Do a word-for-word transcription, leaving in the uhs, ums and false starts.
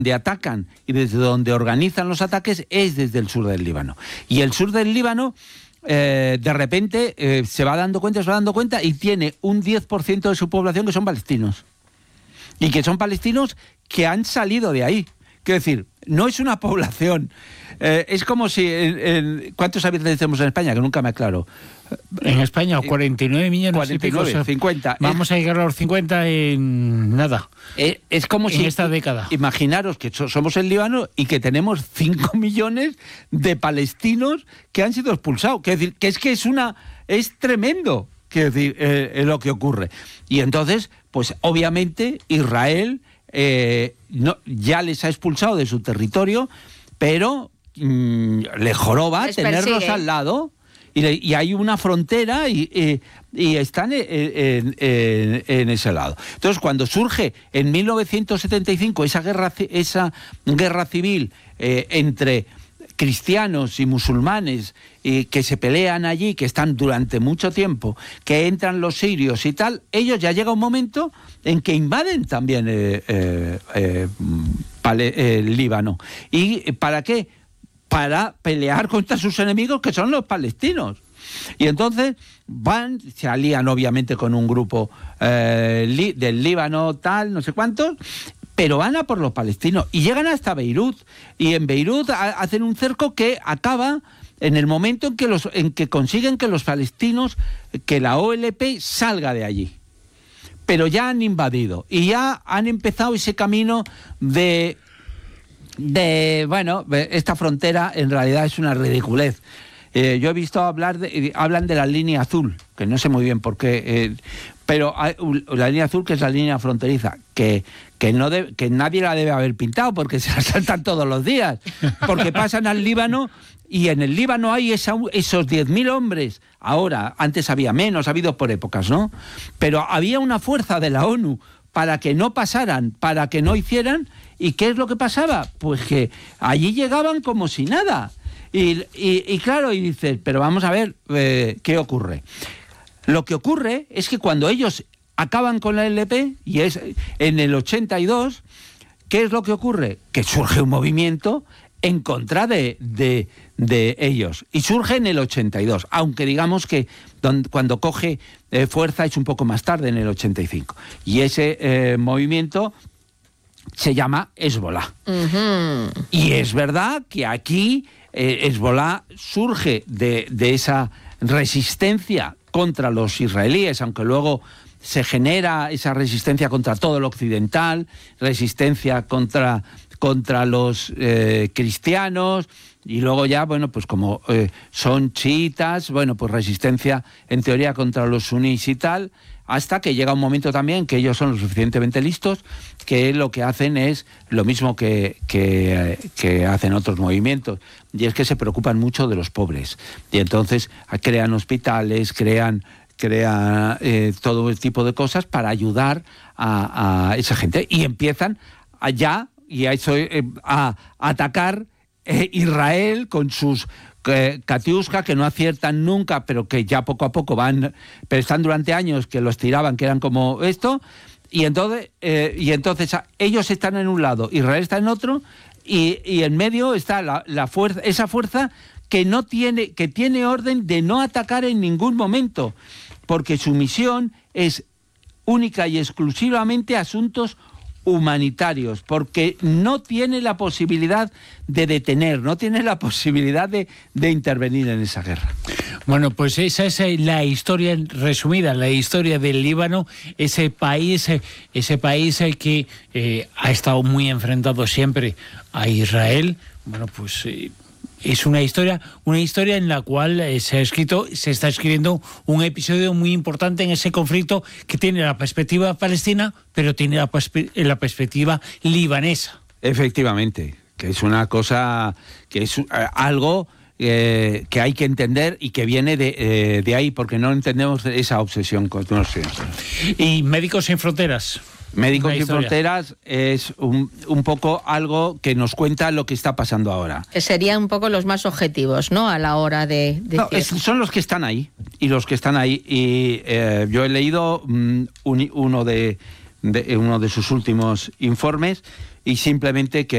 donde atacan y desde donde organizan los ataques es desde el sur del Líbano. Y el sur del Líbano, eh, de repente, eh, se va dando cuenta, se va dando cuenta y tiene un diez por ciento de su población que son palestinos. Y que son palestinos que han salido de ahí. Quiero decir, no es una población... Eh, es como si... En, en, ¿cuántos habitantes tenemos en España? Que nunca me aclaro. En España, cuarenta y nueve millones cuarenta y nueve, y pico, cincuenta. Vamos es, a llegar a los cincuenta en nada. Es, es como en si... esta década. Imaginaros que so, somos el Líbano y que tenemos cinco millones de palestinos que han sido expulsados. Quiero decir, que es que es una... Es tremendo, quiero decir, eh, lo que ocurre. Y entonces, pues obviamente, Israel eh, no, ya les ha expulsado de su territorio, pero mmm, le joroba les tenerlos persigue. Al lado... Y, le, y hay una frontera y, y, y están en, en, en, en ese lado. Entonces, cuando surge en mil novecientos setenta y cinco esa guerra, esa guerra civil eh, entre cristianos y musulmanes eh, que se pelean allí, que están durante mucho tiempo, que entran los sirios y tal, ellos ya llega un momento en que invaden también eh, eh, eh, el Líbano. ¿Y para qué? Para pelear contra sus enemigos, que son los palestinos. Y entonces van, se alían obviamente con un grupo eh, li, del Líbano, tal, no sé cuántos, pero van a por los palestinos y llegan hasta Beirut. Y en Beirut a, hacen un cerco que acaba en el momento en que, los, en que consiguen que los palestinos, que la O L P salga de allí. Pero ya han invadido y ya han empezado ese camino de... de, bueno, esta frontera en realidad es una ridiculez. Eh, yo he visto hablar, de, hablan de la línea azul, que no sé muy bien por qué, eh, pero hay, la línea azul, que es la línea fronteriza, que, que, no de, que nadie la debe haber pintado, porque se la saltan todos los días, porque pasan al Líbano, y en el Líbano hay esa, esos diez mil hombres, ahora, antes había menos, ha habido por épocas, ¿no? Pero había una fuerza de la ONU para que no pasaran, para que no hicieran. ¿Y qué es lo que pasaba? Pues que allí llegaban como si nada. Y, y, y claro, y dices, pero vamos a ver, eh, ¿qué ocurre? Lo que ocurre es que cuando ellos acaban con la L P, y es en el ochenta y dos, ¿qué es lo que ocurre? Que surge un movimiento en contra de, de, de ellos. Y surge en el ochenta y dos, aunque digamos que don, cuando coge eh, fuerza es un poco más tarde, en el ochenta y cinco. Y ese eh, movimiento se llama Hezbollah. Uh-huh. Y es verdad que aquí eh, Hezbollah surge de, de esa resistencia contra los israelíes, aunque luego se genera esa resistencia contra todo lo occidental, resistencia contra, contra los eh, cristianos, y luego ya, bueno, pues como eh, son chiitas, bueno, pues resistencia en teoría contra los sunís y tal, hasta que llega un momento también que ellos son lo suficientemente listos que lo que hacen es lo mismo que, que, que hacen otros movimientos, y es que se preocupan mucho de los pobres, y entonces crean hospitales, crean, crean eh, todo el tipo de cosas para ayudar a, a esa gente, y empiezan allá y a, eso, eh, a, a atacar eh, Israel con sus que Katiuska, que no aciertan nunca, pero que ya poco a poco van, pero están durante años que los tiraban, que eran como esto, y entonces, eh, y entonces ellos están en un lado, Israel está en otro, y, y en medio está la, la fuerza, esa fuerza que no tiene, que tiene orden de no atacar en ningún momento, porque su misión es única y exclusivamente asuntos humanitarios, porque no tiene la posibilidad de detener, no tiene la posibilidad de, de intervenir en esa guerra. Bueno, pues esa es la historia resumida, la historia del Líbano, ese país, ese país que eh, ha estado muy enfrentado siempre a Israel. Bueno, pues eh, es una historia, una historia en la cual eh, se ha escrito, se está escribiendo un episodio muy importante en ese conflicto que tiene la perspectiva palestina, pero tiene la, perspe- la perspectiva libanesa. Efectivamente, que es una cosa, que es uh, algo eh, que hay que entender y que viene de, eh, de ahí, porque no entendemos esa obsesión con los ciencias. Y Médicos Sin Fronteras. Médicos Sin Fronteras es un, un poco algo que nos cuenta lo que está pasando ahora. Que serían un poco los más objetivos, ¿no? A la hora de... de no, es, son los que están ahí, y los que están ahí. Y eh, yo he leído um, un, uno, de, de, uno de sus últimos informes, y simplemente que